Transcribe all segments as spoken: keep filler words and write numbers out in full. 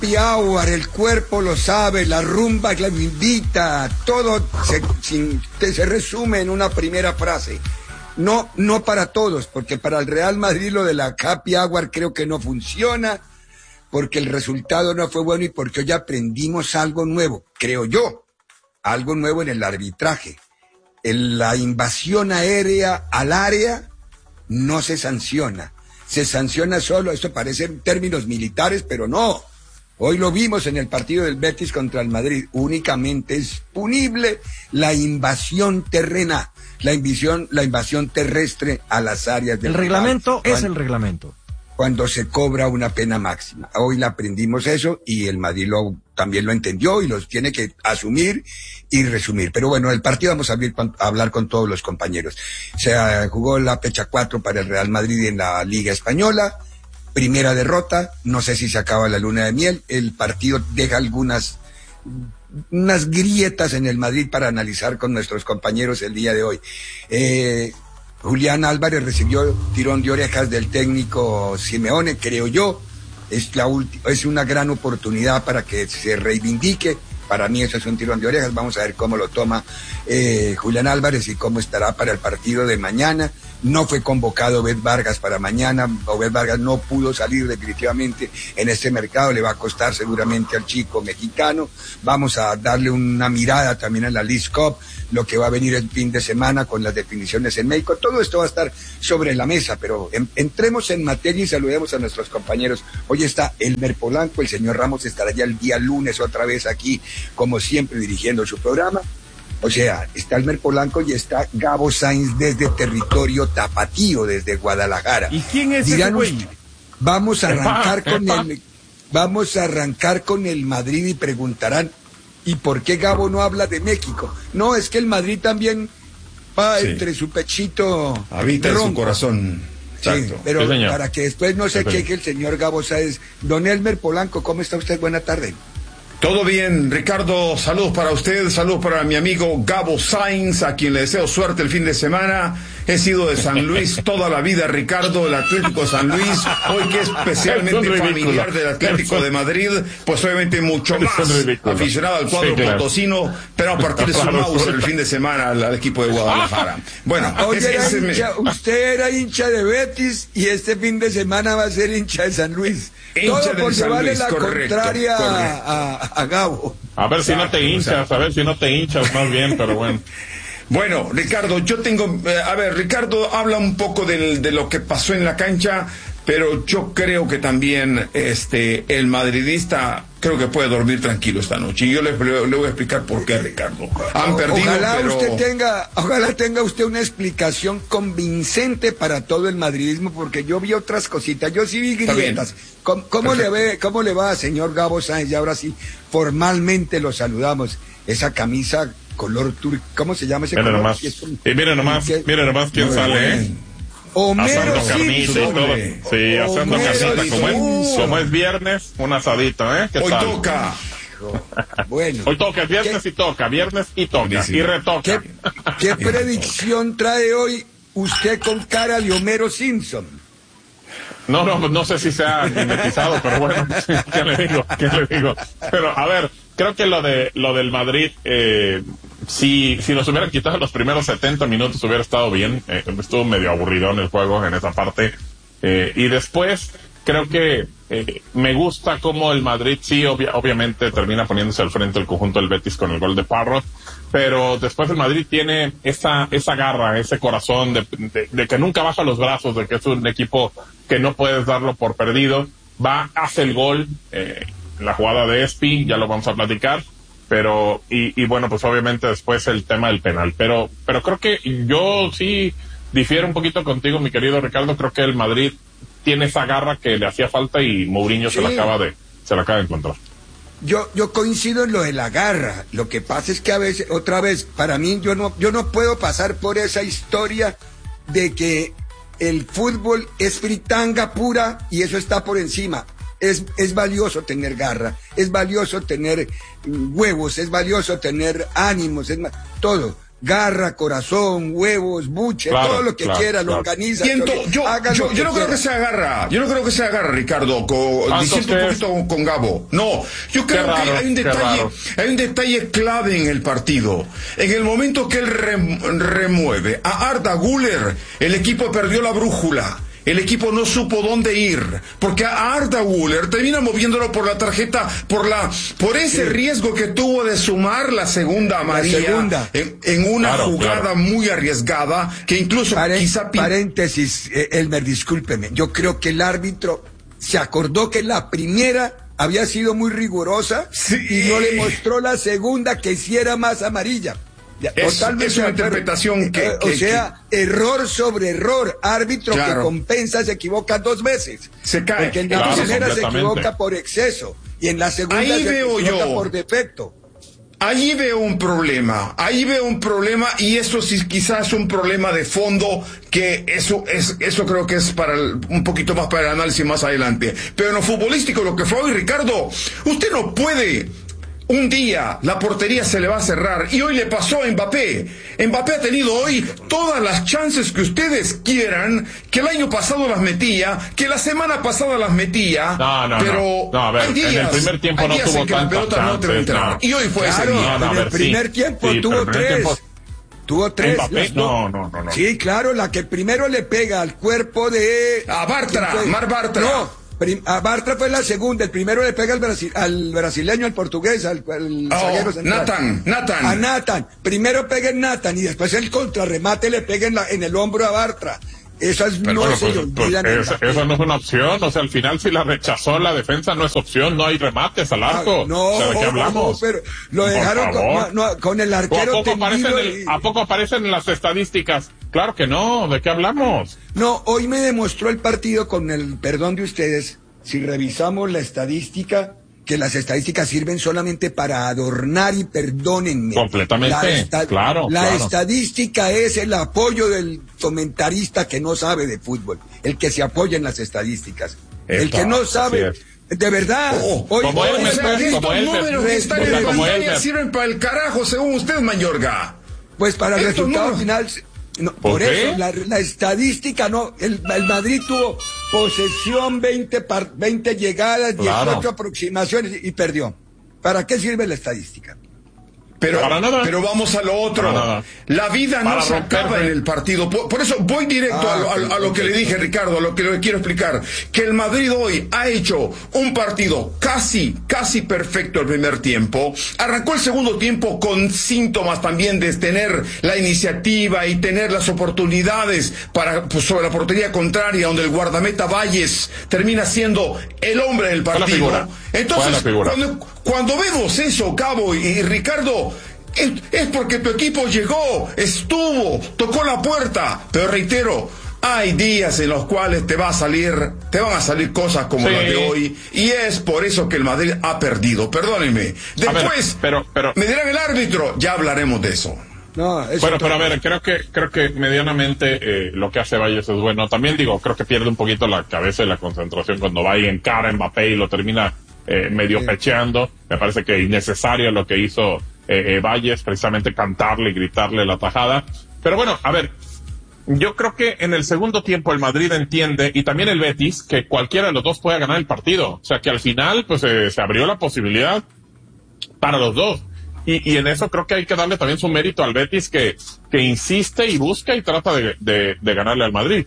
happy hour, el cuerpo lo sabe, la rumba la invita, todo se, sin, se resume en una primera frase. No, no para todos, porque para el Real Madrid lo de la happy hour creo que no funciona, porque el resultado no fue bueno y porque hoy aprendimos algo nuevo, creo yo, algo nuevo en el arbitraje. En la invasión aérea al área no se sanciona, se sanciona solo, esto parece en términos militares, pero no. Hoy lo vimos en el partido del Betis contra el Madrid, únicamente es punible la invasión terrena, la invasión, la invasión terrestre a las áreas del El reglamento cuando, es el reglamento. Cuando se cobra una pena máxima. Hoy le aprendimos eso y el Madrid lo, también lo entendió y los tiene que asumir y resumir. Pero bueno, el partido vamos a, abrir, a hablar con todos los compañeros. Se jugó la fecha cuatro para el Real Madrid en la Liga Española. Primera derrota, no sé si se acaba la luna de miel, el partido deja algunas unas grietas en el Madrid para analizar con nuestros compañeros el día de hoy. Eh, Julián Álvarez recibió tirón de orejas del técnico Simeone, creo yo, es, la ulti- es una gran oportunidad para que se reivindique. Para mí eso es un tirón de orejas, vamos a ver cómo lo toma eh, Julián Álvarez y cómo estará para el partido de mañana. No fue convocado Obed Vargas para mañana, Obed Vargas no pudo salir definitivamente en este mercado, le va a costar seguramente al chico mexicano. Vamos a darle una mirada también a la Leagues Cup, lo que va a venir el fin de semana con las definiciones en México. Todo esto va a estar sobre la mesa, pero en, entremos en materia y saludemos a nuestros compañeros. Hoy está Elmer Polanco, el señor Ramos estará ya el día lunes otra vez aquí, como siempre, dirigiendo su programa. O sea, está Elmer Polanco y está Gabo Sainz desde territorio tapatío, desde Guadalajara. ¿Y quién es Dirán, ese güey? Vamos a arrancar Epa, con epa. el vamos a arrancar con el Madrid y preguntarán, ¿y por qué Gabo no habla de México? No, es que el Madrid también va Sí. entre su pechito Habita en su ronco. corazón. Sí, Exacto. pero Sí, señor. para que después no se Sí, señor. queje el señor Gabo Sainz. Don Elmer Polanco, ¿cómo está usted? Buena tarde. Todo bien, Ricardo, saludos para usted, saludos para mi amigo Gabo Sainz, a quien le deseo suerte el fin de semana. He sido de San Luis toda la vida, Ricardo, el Atlético de San Luis, hoy que es especialmente Es un ridículo. familiar del Atlético Es un- de Madrid, pues obviamente mucho Es más un ridículo. aficionado al cuadro Sí, claro. potosino, pero a partir de su Claro, Mauser claro. el fin de semana al, al equipo de Guadalajara. Bueno, Hoy ese- era ese me- hincha, usted era hincha de Betis y este fin de semana va a ser hincha de San Luis. Hincha Todo del por San llevarle Luis, la correcto, contraria correcto. a, a Gabo. A ver si no te Exacto, hinchas, exacto. a ver si no te hinchas más bien, pero bueno. Bueno, Ricardo, yo tengo, eh, a ver, Ricardo habla un poco del, de lo que pasó en la cancha, pero yo creo que también este el madridista creo que puede dormir tranquilo esta noche. Y yo le, le- le voy a explicar por qué, Ricardo. Han O- perdido, ojalá pero... usted tenga, ojalá tenga usted una explicación convincente para todo el madridismo, porque yo vi otras cositas, yo sí vi Está bien. grietas. ¿Cómo, cómo le ve, cómo le va, señor Gabo Sáenz? Y ahora sí, formalmente lo saludamos. Esa camisa color tur, ¿cómo se llama ese Miren color? nomás, Sí, es un- y miren nomás, ¿Qué? miren nomás quién Muy sale, ¿eh? bien. Homero Asando carnita y Simpson. todo. Sí, asando Homero carnita. Como es, Simpson. como es viernes, un asadito, ¿eh? ¿Qué Hoy tal? toca. Bueno. Hoy toca, viernes ¿Qué- y toca, viernes y toca, Buenísimo. y retoca. ¿Qué, qué predicción trae hoy usted con cara de Homero Simpson? No, no, no sé si se ha mimetizado, pero bueno, ¿qué le digo? ¿Qué le digo? Pero, a ver, creo que lo de lo del Madrid, eh, si, si nos hubieran quitado los primeros setenta minutos hubiera estado bien. Eh, estuvo medio aburrido en el juego en esa parte. Eh, y después, creo que eh, me gusta cómo el Madrid sí, obvia- obviamente, termina poniéndose al frente el conjunto del Betis con el gol de Parrot. Pero después el Madrid tiene esa esa garra, ese corazón de, de, de que nunca baja los brazos, de que es un equipo que no puedes darlo por perdido. Va, hace el gol, eh, la jugada de Espi, ya lo vamos a platicar, pero, y, y bueno, pues obviamente después el tema del penal. Pero, pero creo que yo sí difiero un poquito contigo, mi querido Ricardo. Creo que el Madrid tiene esa garra que le hacía falta y Mourinho Sí. se la acaba de, se la acaba de encontrar. Yo, yo coincido en lo de la garra. Lo que pasa es que a veces, otra vez, para mí, yo no, yo no puedo pasar por esa historia de que el fútbol es fritanga pura y eso está por encima. Es, es valioso tener garra, es valioso tener mm, huevos, es valioso tener ánimos, es ma- todo. garra, corazón, huevos, buche, claro, todo lo que claro, quiera, claro. lo organiza. Siento, yo, yo, yo, yo no creo que sea garra, yo no creo que sea garra, Ricardo, con, Ah, diciendo un poquito con, con Gabo. No, yo creo raro, que hay un detalle, hay un detalle clave en el partido. En el momento que él rem, remueve a Arda Güler, el equipo perdió la brújula. El equipo no supo dónde ir, porque a Arda Güler termina moviéndolo por la tarjeta, por la, por ese sí. riesgo que tuvo de sumar la segunda amarilla, la segunda. En, en una claro, jugada claro. muy arriesgada, que incluso Paren, quizá... Paréntesis, Elmer, discúlpeme, yo creo que el árbitro se acordó que la primera había sido muy rigurosa sí. y no le mostró la segunda que hiciera más amarilla. Es, Totalmente es una interpretación que, que... O sea, que... error sobre error. Árbitro claro. que compensa se equivoca dos veces. Se cae. Porque en la claro, primera se equivoca por exceso y en la segunda Ahí se veo equivoca yo. por defecto. Ahí veo un problema, ahí veo un problema y eso sí quizás es un problema de fondo que eso es eso creo que es para el, un poquito más para el análisis más adelante. Pero en lo futbolístico, lo que fue hoy, Ricardo, usted no puede... Un día la portería se le va a cerrar y hoy le pasó a Mbappé. Mbappé ha tenido hoy todas las chances que ustedes quieran, que el año pasado las metía, que la semana pasada las metía, no, no, pero no. No, a ver, hay días, en el primer tiempo no tuvo tantas chances, no. Y hoy fue claro, ese día. No, no, en el ver, primer sí, tiempo sí, tuvo tres. Tiempo... Tuvo tres. Mbappé, no, no, no, no. Sí, claro, la que primero le pega al cuerpo de... A Bartra, Mar Bartra. No. A Bartra fue la segunda, el primero le pega al, Brasil, al brasileño, al portugués, al, al oh, zaguero central. Nathan, Nathan. A Nathan. Primero pega en Nathan y después el contrarremate le pega en, la, en el hombro a Bartra. Esas pero, no bueno, se pues, olvidan. Pues, esa, esa no es una opción, o sea, al final si la rechazó la defensa no es opción, no hay remates al arco. Ah, no, o sea, ¿de qué hablamos? No, pero lo Por dejaron con, no, no, con el arquero. ¿A poco, aparecen y... el, ¿A poco aparecen en las estadísticas? Claro que no, ¿de qué hablamos? No, hoy me demostró el partido, con el perdón de ustedes, si revisamos la estadística, que las estadísticas sirven solamente para adornar y perdónenme. Completamente, la esta- claro. La claro. estadística es el apoyo del comentarista que no sabe de fútbol, el que se apoya en las estadísticas. Epa, el que no sabe, de verdad. Oh, hoy, como hoy, él, o sea, estos como él, números que están en la como pantalla él, sirven para el carajo, según usted, Mayorga. Pues para el Estos resultado números... final... No, ¿Por, por qué? eso, la, la estadística no, el, el Madrid tuvo posesión, veinte, par, veinte llegadas, claro. dieciocho aproximaciones y, y perdió. ¿Para qué sirve la estadística? Pero, Para nada. pero vamos a lo otro. La vida no Para se acaba romperme. en el partido. Por, por eso voy directo Ah, a, lo, a, lo- a lo que le dije, Ricardo, a lo que le quiero explicar. Que el Madrid hoy ha hecho un partido casi, casi perfecto el primer tiempo. Arrancó el segundo tiempo con síntomas también de tener la iniciativa y tener las oportunidades para, pues, sobre la portería contraria, donde el guardameta Valles termina siendo el hombre del Fue la partido. figura. Entonces, Fue la figura. cuando, cuando vemos eso, Cabo y, y Ricardo, es, es porque tu equipo llegó, estuvo, tocó la puerta. Pero reitero, hay días en los cuales te va a salir, te van a salir cosas como Sí. las de hoy, y es por eso que el Madrid ha perdido. Perdónenme. Después, ver, pero- pero- me dirán el árbitro, ya hablaremos de eso. No, eso Bueno, todo. pero a ver, creo que creo que medianamente eh, lo que hace Valles es bueno. También digo, creo que pierde un poquito la cabeza y la concentración cuando va y encara a Mbappé y lo termina eh, medio Sí. pecheando. Me parece que innecesario lo que hizo eh, eh, Valles, precisamente cantarle y gritarle la tajada. Pero bueno, a ver, yo creo que en el segundo tiempo el Madrid entiende, y también el Betis, que cualquiera de los dos puede ganar el partido. O sea, que al final pues eh, se abrió la posibilidad para los dos. Y, y en eso creo que hay que darle también su mérito al Betis, que, que insiste y busca y trata de, de, de ganarle al Madrid.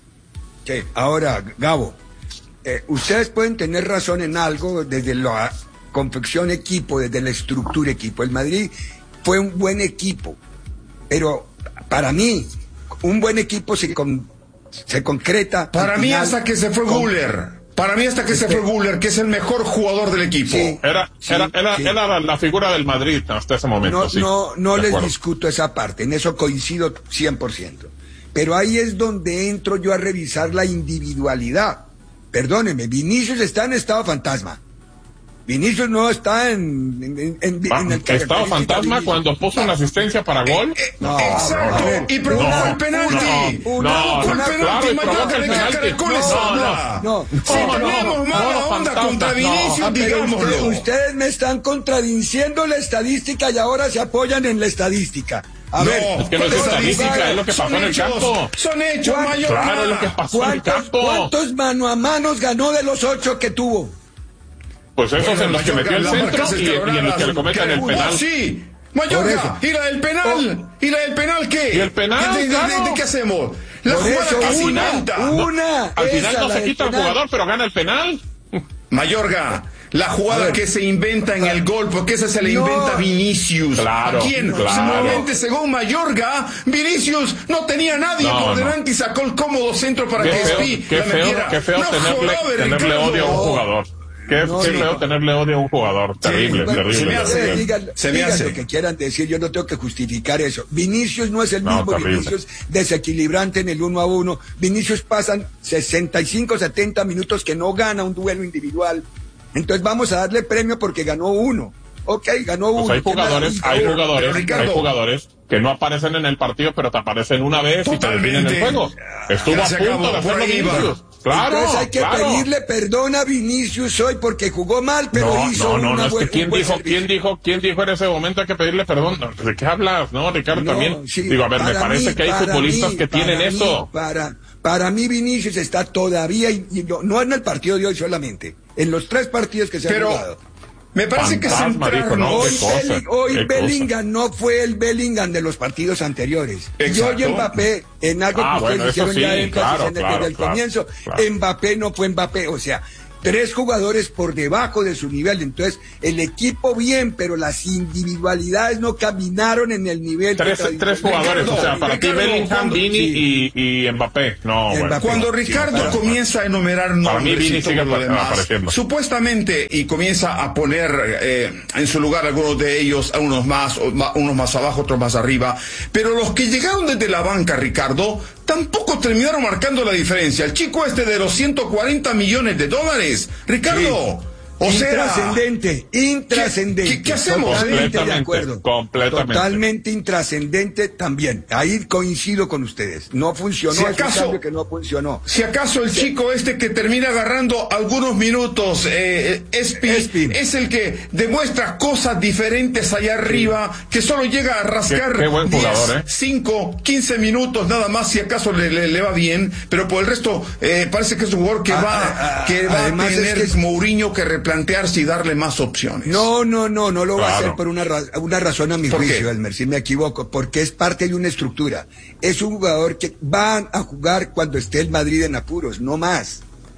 Sí, ahora, Gabo, eh, ustedes pueden tener razón en algo desde la confección equipo, desde la estructura equipo. El Madrid fue un buen equipo, pero para mí, un buen equipo se, con, se concreta. Para al mí final hasta que se fue con- Güler. Para mí hasta que se Este- fue Güler, que es el mejor jugador del equipo. Sí. Era, Sí, era, era, sí. era la, la figura del Madrid hasta ese momento. No, sí. no, no De les acuerdo. discuto esa parte, en eso coincido cien por ciento. Pero ahí es donde entro yo a revisar la individualidad. Perdóneme, Vinicius está en estado fantasma. Vinicius no está en, en, en, Va, en el estaba característica fantasma Vinicius. cuando puso una asistencia para gol. No, Exacto, a ver, y provocó no, el penalti. no, una- no, una- el claro, y penalti, provoca el Mallorca, penalti. de caracoles No, habla. no, Si no, tenemos no, mala no, onda fantasma, contra no. Vinicius, Ah, pero digámoslo. usted- ustedes me están contradiciendo la estadística y ahora se apoyan en la estadística. A no, ver, es que no es estadística, es lo que pasó en el campo. Son hechos, Mayorga. Claro, es lo que pasó en el campo. ¿Cuántos mano a manos ganó de los ocho que tuvo? Pues esos Bueno, en los que metió el centro y, y en los que le cometen el penal. Sí, Mayorga, ¿y la del penal? ¿Y la del penal qué? ¿Y el penal? ¿De, de, Claro. de, de qué hacemos? La Por jugada eso, que se una, inventa. una, Al final esa, no la se del quita el penal. jugador, pero gana el penal. Mayorga, la jugada que se inventa en el gol, porque esa se le No. inventa Vinicius. Claro, ¿A quién? claro. Seguramente, según Mayorga, Vinicius no tenía nadie No, por no. delante y sacó el cómodo centro para Qué que feo, Espi qué la feo, metiera. qué feo No tenerle, jodas, tenerle Ricardo. odio a un jugador. Qué, No, qué sí. feo tenerle odio a un jugador. Terrible, Bueno, terrible. se me hace- ustedes digan, se me digan hace. lo que quieran decir, yo no tengo que justificar eso. Vinicius no es el No, mismo terrible. Vinicius desequilibrante en el uno a uno. Vinicius pasan sesenta y cinco, setenta minutos que no gana un duelo individual. Entonces vamos a darle premio porque ganó uno. Ok, ganó uno. Pues hay ¿Qué más? jugadores, hay Pero, jugadores, pero, Ricardo, hay jugadores que no aparecen en el partido, pero te aparecen una vez y te definen el Totalmente. juego. Estuvo Ya a se punto acabó, de por hacerlo ahí va. Vinicius. Claro, Entonces hay que claro. pedirle perdón a Vinicius hoy porque jugó mal, pero No, hizo no, no, una no, es buena- que quién un buen dijo, servicio. quién dijo, quién dijo en ese momento hay que pedirle perdón. No, ¿de qué hablas? No, Ricardo, No, también. sí, Digo, a ver, me para parece mí, que hay para futbolistas mí, que tienen para mí, eso. Para, para mí Vinicius está todavía, y, y no, no en el partido de hoy solamente, en los tres partidos que se Pero han jugado. me parece que Fantasma, centrarnos- dijo, no, Hoy, qué cosa, Belling- hoy qué Bellingham no fue el Bellingham de los partidos anteriores. Exacto. Y hoy Mbappé, en algo Ah, que ustedes bueno, eso hicieron ya sí, énfasis claro, en el- claro, desde el claro, comienzo, claro. Mbappé no fue Mbappé, o sea, tres jugadores por debajo de su nivel. Entonces, el equipo bien, pero las individualidades no caminaron en el nivel. que Tres, tres tradicionalmente- jugadores, o sea, para ti Ricardo, Bellingham, cuando- Vini sí. y, y Mbappé. No, Mbappé. bueno. Cuando Sí, Ricardo para- comienza a enumerar Para mí nombres Vini y todo sigue lo demás, apareciendo. supuestamente, y comienza a poner eh, en su lugar algunos de ellos, a unos más, o ma- unos más abajo, otros más arriba, pero los que llegaron desde la banca, Ricardo, tampoco terminaron marcando la diferencia. El chico este de los ciento cuarenta millones de dólares, Ricardo, o sea, Intrascendente, intrascendente. ¿Qué- qué- qué hacemos, eh? Totalmente de Completamente, acuerdo. completamente. Totalmente intrascendente también. Ahí coincido con ustedes. No funcionó. Si es un acaso- cambio que no funcionó. si acaso el chico este que termina agarrando algunos minutos, eh, Espi, Espi. es el que demuestra cosas diferentes allá arriba, que solo llega a rascar Qué- qué buen jugador, ¿eh? cinco, quince minutos nada más, si acaso le, le- le va bien, pero por el resto eh, parece que es un jugador que Ah, va, ah, que va a además es tener que es- Mourinho que replantearse y darle más opciones. No, no, no, no lo va a Claro. hacer por una, ra- una razón a mi ¿Por juicio, qué? Elmer, si me equivoco, porque es parte de una estructura. Es un jugador que van a jugar cuando esté el Madrid en apuros, no más.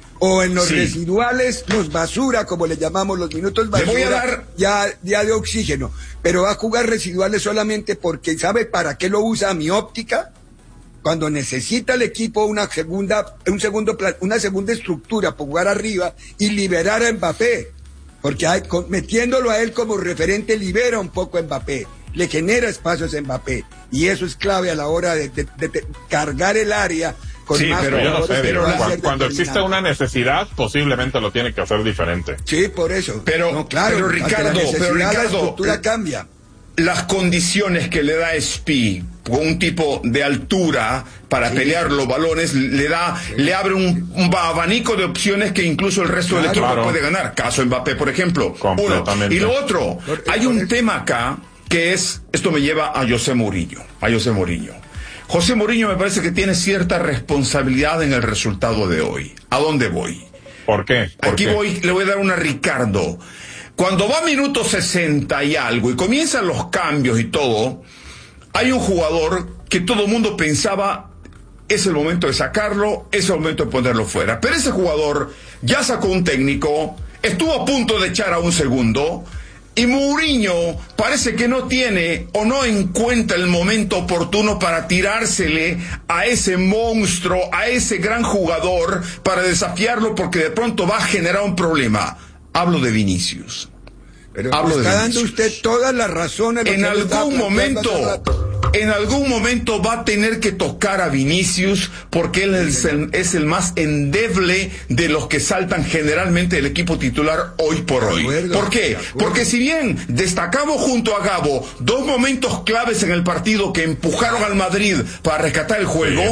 O en los Sí. residuales, los basura, como le llamamos, los minutos basura, voy a dar- ya, ya de oxígeno. Pero va a jugar residuales solamente porque sabe para qué lo usa a mi óptica. Cuando necesita el equipo una segunda, un segundo, pla- una segunda estructura para jugar arriba y liberar a Mbappé. Porque hay, con- metiéndolo a él como referente libera un poco a Mbappé, le genera espacios a Mbappé. Y eso es clave a la hora de, de- de- de cargar el área con Sí, más pero Pero yo no jugadores sé, que pero van a la- cuando, ser cuando existe determinantes. una necesidad, posiblemente lo tiene que hacer diferente. Sí, por eso. Pero- no, claro, pero, ante Ricardo, la necesidad, pero, Ricardo, la estructura eh, cambia. Las condiciones que le da Espi con un tipo de altura para Sí. pelear los balones le da le abre un, un abanico de opciones que incluso el resto del Claro. equipo Claro. puede ganar. Caso Mbappé, por ejemplo. Uno. Completamente. Y lo otro, Por- hay por un eso. tema acá que es, esto me lleva a José Mourinho, a José Mourinho. José Mourinho me parece que tiene cierta responsabilidad en el resultado de hoy. ¿A dónde voy? ¿Por qué? ¿Por Aquí qué? voy, le voy a dar una a Ricardo. Cuando va a minuto sesenta y algo y comienzan los cambios y todo, hay un jugador que todo el mundo pensaba es el momento de sacarlo, es el momento de ponerlo fuera. Pero ese jugador ya sacó un técnico, estuvo a punto de echar a un segundo, y Mourinho parece que no tiene o no encuentra el momento oportuno para tirársele a ese monstruo, a ese gran jugador, para desafiarlo, porque de pronto va a generar un problema. Hablo de Vinicius. Pero Hablo de está dando Vinicius. usted todas las razones. lo En que le estaba algún planteando hace momento, rato. en algún momento va a tener que tocar a Vinicius, porque él es el, es el más endeble de los que saltan generalmente el equipo titular hoy por De hoy. acuerdo, ¿Por qué? de acuerdo. Porque si bien destacamos junto a Gabo dos momentos claves en el partido que empujaron al Madrid para rescatar el juego,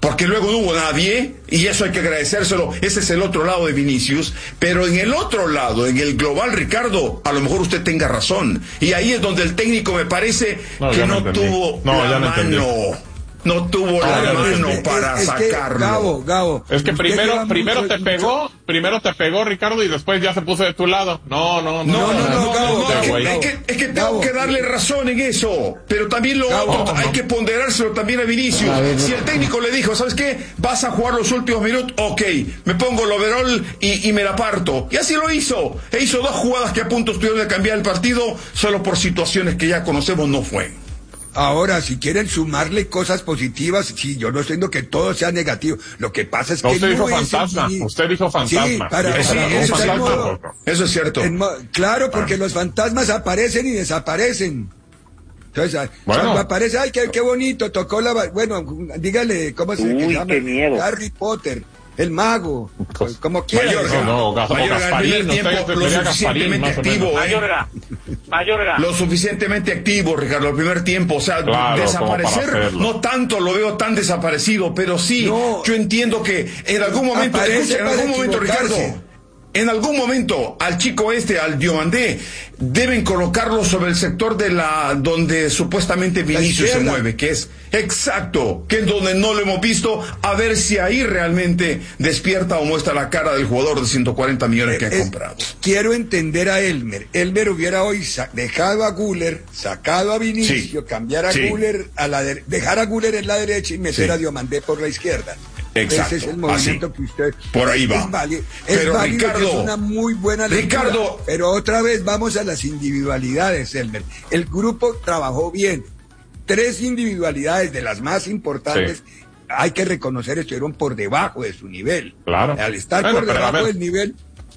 porque luego no hubo nadie, y eso hay que agradecérselo. Ese es el otro lado de Vinicius, pero en el otro lado, en el global, Ricardo, a lo mejor usted tenga razón, y ahí es donde el técnico me parece no, que no, no tuvo no, la no mano. No tuvo ah, la no, mano es, para es, es sacarlo. Que, Gabo, Gabo. Es que primero, primero mucho, te pegó, mucho. primero te pegó, Ricardo, y después ya se puso de tu lado. No, no, no. No, no, no, no, no, Gabo, no, es, que, Gabo, es, que, es que tengo Gabo, que darle razón en eso. Pero también lo Gabo, otro, no. hay que ponderárselo también a Vinicius. A ver, si el técnico le dijo, ¿sabes qué? Vas a jugar los últimos minutos, ok, me pongo el overall y, y me la parto. Y así lo hizo. E hizo dos jugadas que a punto estuvieron de cambiar el partido, solo por situaciones que ya conocemos no fue. Ahora, si quieren sumarle cosas positivas, sí, yo no estoy diciendo que todo sea negativo. Lo que pasa es no, que usted no dijo es fantasma. el... Usted dijo fantasma. Sí, para, sí, para, sí, eso, es es modo, eso es cierto. En, claro, porque ah. los fantasmas aparecen y desaparecen. Entonces, bueno. cuando aparece, ay, qué, qué bonito, tocó la... Bueno, dígale, ¿cómo se Uy, llama? Qué miedo. Harry Potter. El mago, pues, como quiera. Mayorga, no, no, Mayorga, Gasparín, el primer tiempo lo suficientemente activo, ¿eh? Mayorga, Mayorga. Lo suficientemente activo, Ricardo, el primer tiempo, o sea, claro, desaparecer, no tanto lo veo tan desaparecido, pero sí, no, yo entiendo que en algún momento, escucha, en algún momento, Ricardo, en algún momento al chico este, al Diomandé, deben colocarlo sobre el sector de la donde supuestamente Vinicius se mueve, que es exacto, que es donde no lo hemos visto, a ver si ahí realmente despierta o muestra la cara del jugador de ciento cuarenta millones que ha es, comprado. Quiero entender a Elmer. Elmer hubiera hoy dejado a Güler, sacado a Vinicius, sí, cambiar a sí. Güler, a la de, dejar a Güler en la derecha y meter sí. a Diomandé por la izquierda. Exacto. Ese es el movimiento así. que usted... Por ahí va. Es válido, es pero válido, Ricardo... es una muy buena lectura, Ricardo... Pero otra vez vamos a las individualidades, Elmer. El grupo trabajó bien. Tres individualidades de las más importantes, sí. hay que reconocer, estuvieron por debajo de su nivel. Claro. Al estar bueno, por debajo del nivel...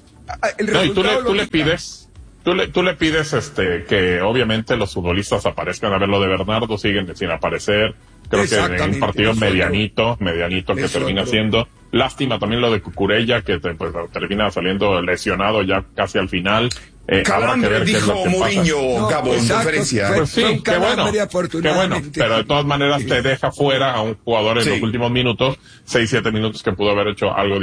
El no, y tú le, tú le pides... Tú le, tú le pides este que obviamente los futbolistas aparezcan. A ver, lo de Bernardo siguen sin aparecer. Creo que en un partido medianito, medianito que termina otro. siendo. Lástima también lo de Cucurella, que te, pues, termina saliendo lesionado ya casi al final. Eh, Calambre, habrá que ver dijo qué es lo que Mourinho, no, Gabo, en conferencia. Pues sí, qué bueno, qué bueno, pero de todas maneras te deja fuera a un jugador en sí. los últimos minutos, seis, siete minutos que pudo haber hecho algo